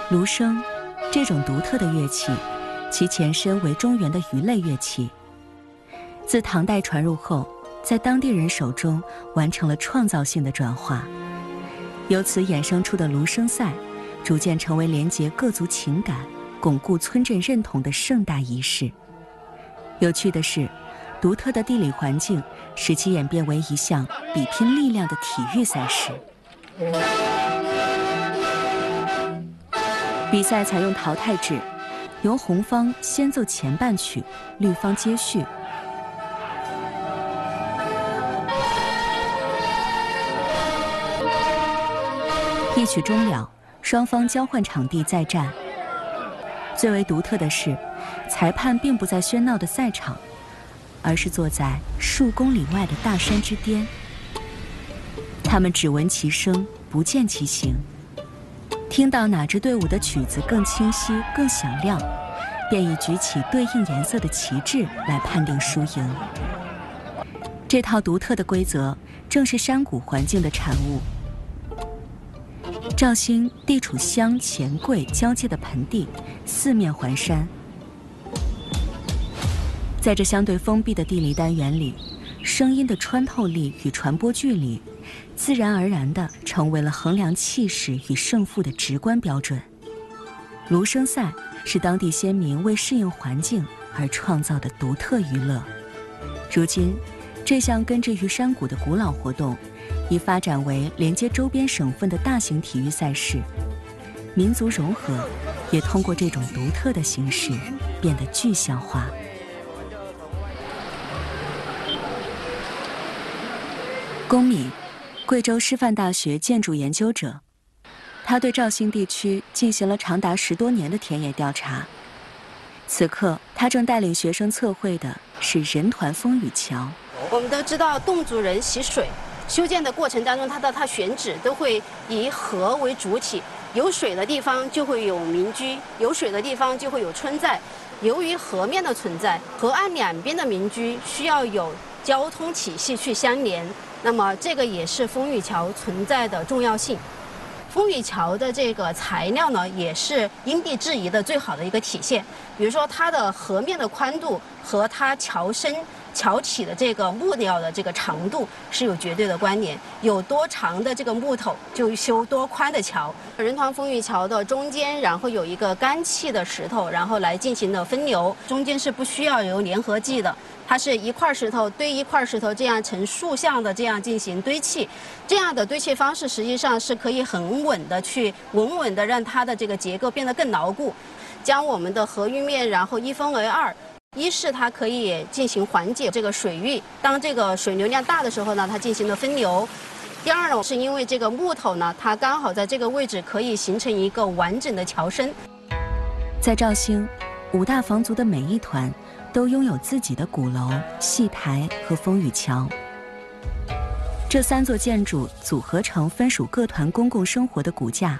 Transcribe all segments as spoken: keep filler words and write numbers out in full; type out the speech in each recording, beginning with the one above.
芦笙，这种独特的乐器，其前身为中原的鱼类乐器，自唐代传入后，在当地人手中完成了创造性的转化，由此衍生出的芦笙赛，逐渐成为连结各族情感、巩固村镇认同的盛大仪式。有趣的是，独特的地理环境使其演变为一项比拼力量的体育赛事。比赛采用淘汰制，由红方先奏前半曲，绿方接续。一曲终了，双方交换场地再战。最为独特的是，裁判并不在喧闹的赛场，而是坐在数公里外的大山之巅。他们只闻其声，不见其形。听到哪支队伍的曲子更清晰、更响亮，便以举起对应颜色的旗帜来判定输赢。这套独特的规则正是山谷环境的产物。肇兴地处湘黔桂交界的盆地，四面环山。在这相对封闭的地理单元里，声音的穿透力与传播距离，自然而然地成为了衡量气势与胜负的直观标准。芦笙赛是当地先民为适应环境而创造的独特娱乐。如今，这项根植于山谷的古老活动，已发展为连接周边省份的大型体育赛事。民族融合也通过这种独特的形式变得具象化。龚敏，贵州师范大学建筑研究者，他对肇兴地区进行了长达十多年的田野调查。此刻，他正带领学生测绘的是人团风雨桥。 我们都知道，侗族人习水，修建的过程当中，它的它选址都会以河为主体，有水的地方就会有民居，有水的地方就会有村寨。由于河面的存在，河岸两边的民居需要有交通体系去相连，那么这个也是风雨桥存在的重要性。风雨桥的这个材料呢，也是因地制宜的最好的一个体现。比如说，它的河面的宽度和它桥身、桥体的这个木料的这个长度是有绝对的关联。有多长的这个木头，就修多宽的桥。人团风雨桥的中间，然后有一个干砌的石头，然后来进行的分流，中间是不需要有粘合剂的。它是一块石头堆一块石头，这样成竖向的这样进行堆砌，这样的堆砌方式实际上是可以很稳的去稳稳的让它的这个结构变得更牢固，将我们的河域面然后一分为二。一是它可以进行缓解这个水域，当这个水流量大的时候呢，它进行了分流。第二呢，是因为这个木头呢，它刚好在这个位置可以形成一个完整的桥身。 在肇兴，五大房族的每一团都拥有自己的鼓楼、戏台和风雨桥。这三座建筑组合成分属各团公共生活的骨架。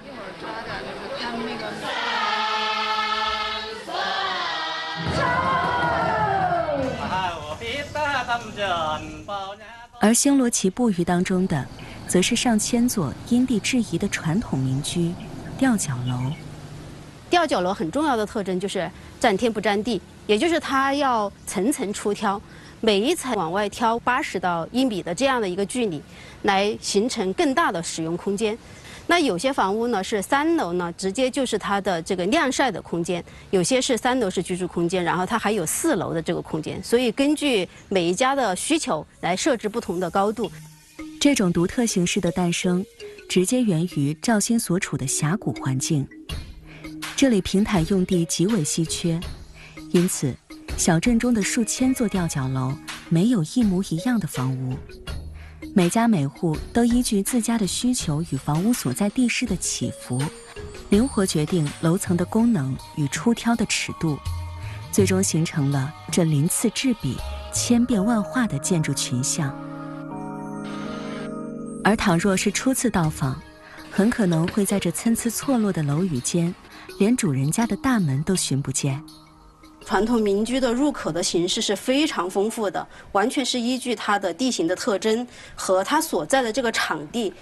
而星罗棋布局当中的，则是上千座因地制宜的传统民居——吊脚楼。 吊脚楼很重要的特征就是占天不占地，也就是它要层层出挑，每一层往外挑八十到一米的这样的一个距离，来形成更大的使用空间。那有些房屋呢是三楼呢，直接就是它的这个晾晒的空间；有些是三楼是居住空间，然后它还有四楼的这个空间。所以根据每一家的需求来设置不同的高度。 这种独特形式的诞生，直接源于肇兴所处的峡谷环境。这里平坦用地极为稀缺，因此小镇中的数千座吊脚楼没有一模一样的房屋。每家每户都依据自家的需求与房屋所在地势的起伏，灵活决定楼层的功能与出挑的尺度，最终形成了这鳞次栉比、千变万化的建筑群像。而倘若是初次到访，很可能会在这参差错落的楼宇间，连主人家的大门都寻不见。 传统民居的入口的形式是非常丰富的，完全是依据它的地形的特征和它所在的这个场地